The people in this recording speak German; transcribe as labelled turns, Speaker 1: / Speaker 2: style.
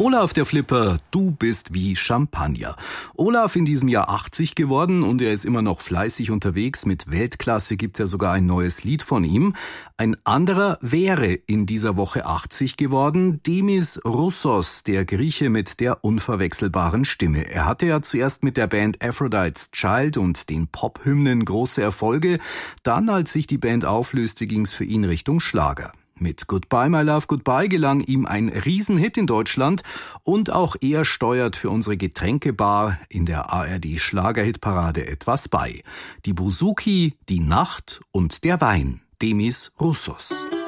Speaker 1: Olaf der Flipper, du bist wie Champagner. Olaf in diesem Jahr 80 geworden und er ist immer noch fleißig unterwegs. Mit Weltklasse gibt's ja sogar ein neues Lied von ihm. Ein anderer wäre in dieser Woche 80 geworden, Demis Roussos, der Grieche mit der unverwechselbaren Stimme. Er hatte ja zuerst mit der Band Aphrodite's Child und den Pop-Hymnen große Erfolge. Dann, als sich die Band auflöste, ging's für ihn Richtung Schlager. Mit Goodbye My Love Goodbye gelang ihm ein Riesenhit in Deutschland und auch er steuert für unsere Getränkebar in der ARD Schlagerhitparade etwas bei. Die Bouzouki, die Nacht und der Wein. Demis Roussos.